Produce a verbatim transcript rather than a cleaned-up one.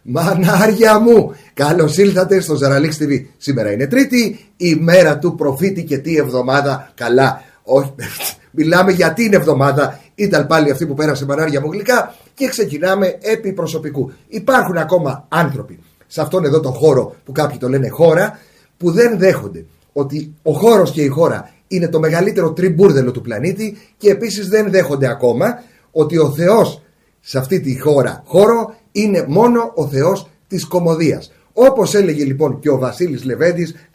Μανάρια μου, καλώς ήλθατε στο Ζαραλίξ τι βι. Σήμερα είναι Τρίτη, η μέρα του προφήτη και τι εβδομάδα. Καλά, όχι, μιλάμε για την εβδομάδα. Ήταν πάλι αυτή που πέρασε, μανάρια μου γλυκά. Και ξεκινάμε επί προσωπικού. Υπάρχουν ακόμα άνθρωποι σε αυτόν εδώ το χώρο που κάποιοι το λένε χώρα, που δεν δέχονται ότι ο χώρος και η χώρα είναι το μεγαλύτερο τριμπούρδελο του πλανήτη, και επίσης δεν δέχονται ακόμα ότι ο Θεός σε αυτή τη χώρα χώρο είναι μόνο ο Θεός της κωμωδίας. Όπως έλεγε λοιπόν και ο Βασίλης Λεβέντης,